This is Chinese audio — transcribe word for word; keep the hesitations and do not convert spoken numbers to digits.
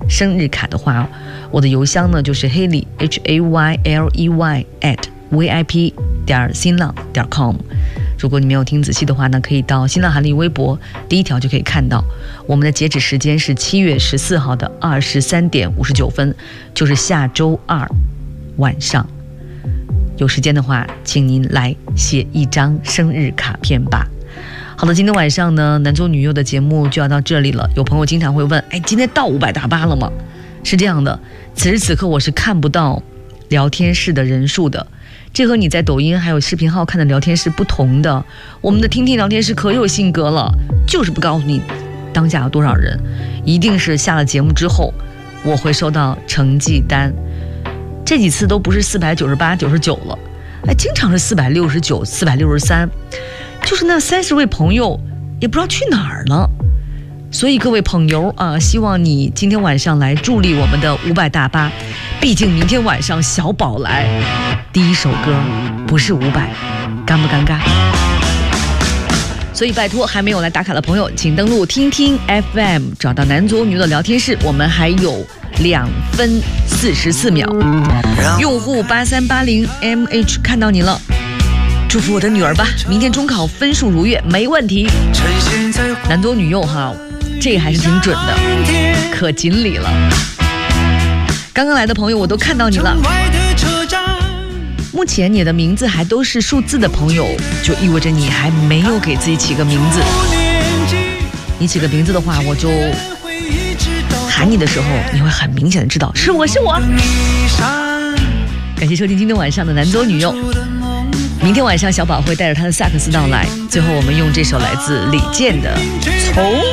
生日卡的话，我的邮箱呢就是 Hayley H A Y L E Y at V I P 点新浪点 com。如果你没有听仔细的话呢，可以到新浪韩立微博第一条就可以看到，我们的截止时间是七月十四号的二十三点五十九分，就是下周二晚上。有时间的话，请您来写一张生日卡片吧。好的，今天晚上呢，男左女右的节目就要到这里了。有朋友经常会问，哎，今天到五百大巴了吗？是这样的，此时此刻我是看不到聊天室的人数的。这和你在抖音还有视频号看的聊天室不同的，我们的听听聊天室可有性格了，就是不告诉你当下有多少人，一定是下了节目之后我会收到成绩单，这几次都不是四百九十八、九十九了，哎，经常是四百六十九、四百六十三，就是那三十位朋友也不知道去哪儿了。所以各位朋友啊，希望你今天晚上来助力我们的五百大巴，毕竟明天晚上小宝来，第一首歌不是五百，尴不尴尬？所以拜托还没有来打卡的朋友，请登录听听 F M， 找到男左女右的聊天室，我们还有两分四十四秒。用户八三八零 M H 看到你了，祝福我的女儿吧，明天中考分数如月，没问题。男左女右哈，这个还是挺准的，可锦鲤了。刚刚来的朋友我都看到你了，目前你的名字还都是数字的朋友，就意味着你还没有给自己起个名字。你起个名字的话，我就喊你的时候，你会很明显的知道是我是我。感谢收听今天晚上的男左女右，明天晚上小宝会带着他的萨克斯到来，最后我们用这首来自李健的《从》。